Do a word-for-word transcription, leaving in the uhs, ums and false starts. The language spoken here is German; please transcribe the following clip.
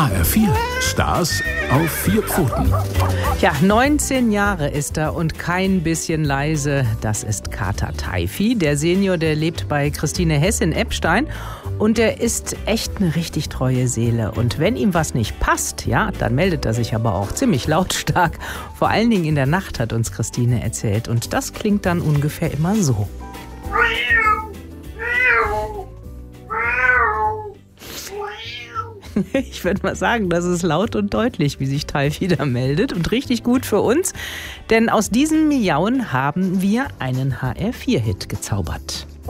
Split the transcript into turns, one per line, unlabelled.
H R vier, Stars auf vier Pfoten.
Ja, neunzehn Jahre ist er und kein bisschen leise. Das ist Kater Teifi. Der Senior, der lebt bei Christine Hess in Eppstein. Und der ist echt eine richtig treue Seele. Und wenn ihm was nicht passt, ja, dann meldet er sich aber auch ziemlich lautstark. Vor allen Dingen in der Nacht, hat uns Christine erzählt. Und das klingt dann ungefähr immer so. Ich würde mal sagen, das ist laut und deutlich, wie sich Teifi da meldet. Und richtig gut für uns, denn aus diesem Miauen haben wir einen H R vier Hit gezaubert.